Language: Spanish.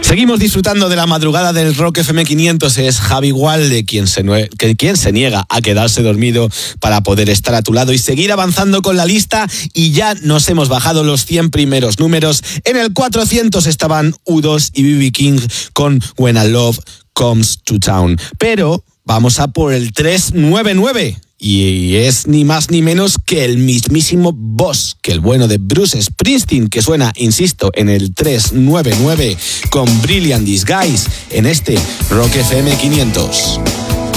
Seguimos disfrutando de la madrugada del Rock FM 500. Es Javi Walde quien se niega a quedarse dormido para poder estar a tu lado y seguir avanzando con la lista. Y ya nos hemos bajado los 100 primeros números. En el 400 estaban U2 y B.B. King con When a Love Comes to Town. Pero vamos a por el 399. Y es ni más ni menos que el mismísimo Boss, que el bueno de Bruce Springsteen, que suena, insisto, en el 399 con Brilliant Disguise en este Rock FM 500.